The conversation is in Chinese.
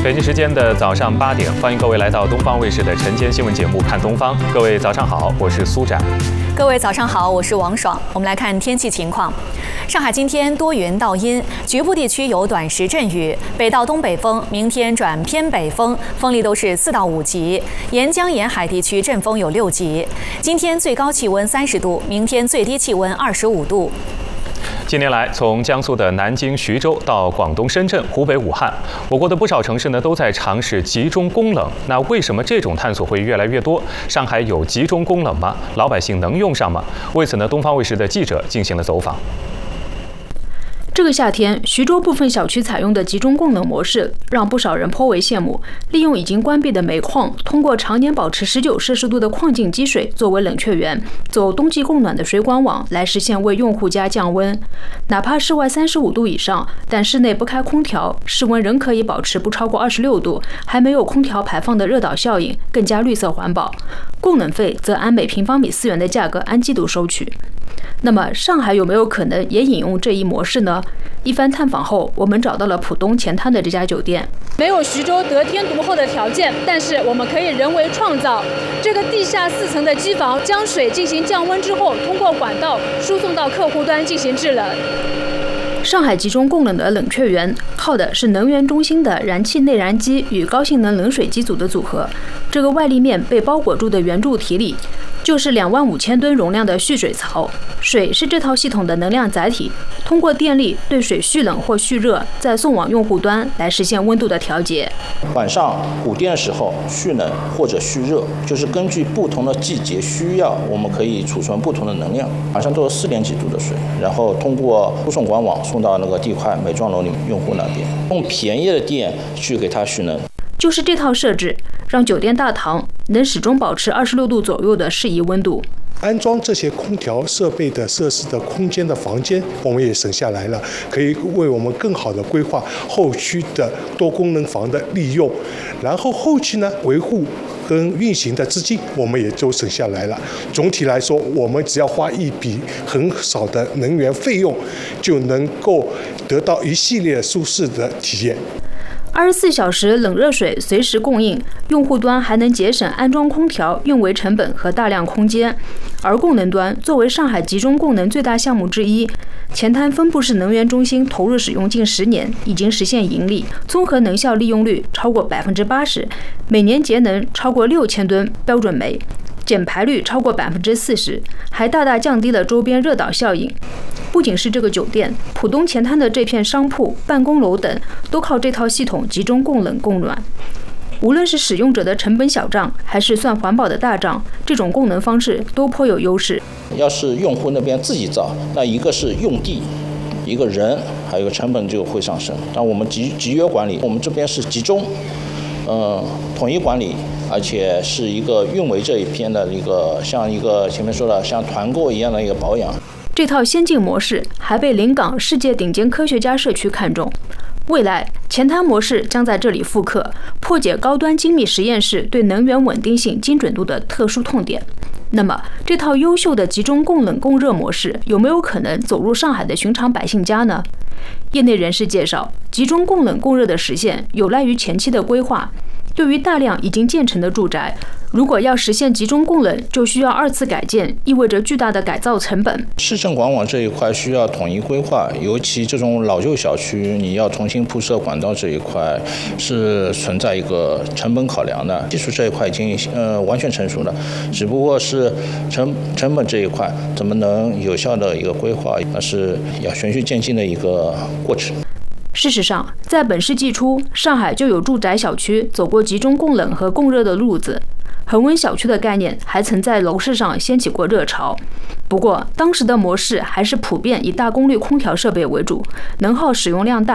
北京时间的早上8点，欢迎各位来到东方卫视的晨间新闻节目《看东方》。各位早上好，我是苏展。 各位早上好，我是王爽。我们来看天气情况。上海今天多云到阴，局部地区有短时阵雨，北到东北风，明天转偏北风，风力都是4到5级。沿江沿海地区阵风有6级。今天最高气温30度，明天最低气温25度。 近年来，从江苏的南京、徐州到广东深圳、湖北武汉，我国的不少城市呢都在尝试集中供冷。那为什么这种探索会越来越多？上海有集中供冷吗？老百姓能用上吗？为此呢，东方卫视的记者进行了走访。 这个夏天，徐州部分小区采用的集中供冷模式，让不少人颇为羡慕。利用已经关闭的煤矿，通过常年保持19摄氏度的矿井积水作为冷却源，走冬季供暖的水管网来实现为用户家降温。哪怕室外35度以上，但室内不开空调，室温仍可以保持不超过26度，还没有空调排放的热岛效应，更加绿色环保。供冷费则按每平方米4元的价格按季度收取。那么，上海有没有可能也引用这一模式呢？一番探访后，我们找到了浦东前滩的这家酒店。没有徐州得天独厚的条件，但是我们可以人为创造这个地下4层的机房，将水进行降温之后，通过管道输送到客户端进行制冷。上海集中供冷的冷却源靠的是能源中心的燃气内燃机与高性能冷水机组的组合。这个外立面被包裹住的圆柱体里，就是25000吨容量的蓄水槽。水是这套系统的能量载体，通过电力对水蓄冷或蓄热，再送往用户端来实现温度的调节。 晚上补电的时候蓄冷或者蓄热，就是根据不同的季节需要，我们可以储存不同的能量。晚上都是4点几度的水，然后通过输送管网送到那个地块美妆楼里用户那边，用便宜的电去给它蓄冷。 就是这套设置，让酒店大堂能始终保持26度左右的适宜温度。 安装这些空调设备的设施的空间的房间，我们也省下来了，可以为我们更好的规划后期的多功能房的利用，然后后期呢维护跟运行的资金我们也都省下来了。总体来说，我们只要花一笔很少的能源费用，就能够得到一系列舒适的体验。 24小时冷热水随时供应，用户端还能节省安装空调运维成本和大量空间。而供能端作为上海集中供能最大项目之一，前滩分布式能源中心投入使用近10年，已经实现盈利，综合能效利用率超过80%，每年节能超过6000吨标准煤，减排率超过40%，还大大降低了周边热岛效应。不仅是这个酒店，浦东前滩的这片商铺、办公楼等，都靠这套系统集中供冷供暖。无论是使用者的成本小账，还是算环保的大账，这种供能方式都颇有优势。 要是用户那边自己造，那一个是用地，一个人，还有一个成本就会上升。但我们集约管理，我们这边是集中，统一管理，而且是一个运维这一片的像一个前面说的像团购一样的一个保养。 这套先进模式还被临港世界顶尖科学家社区看中，未来前滩模式将在这里复刻，破解高端精密实验室对能源稳定性、精准度的特殊痛点。那么，这套优秀的集中供冷供热模式有没有可能走入上海的寻常百姓家呢？业内人士介绍，集中供冷供热的实现有赖于前期的规划。对于大量已经建成的住宅，如果要实现集中供冷，就需要2次改建，意味着巨大的改造成本。 市政管网这一块需要统一规划，尤其这种老旧小区，你要重新铺设管道这一块是存在一个成本考量的。技术这一块已经完全成熟了，只不过是成本这一块怎么能有效的一个规划，那是要循序渐进的一个过程。 事实上，在本世纪初，上海就有住宅小区走过集中供冷和供热的路子。恒温小区的概念还曾在楼市上掀起过热潮，不过当时的模式还是普遍以大功率空调设备为主，能耗使用量大，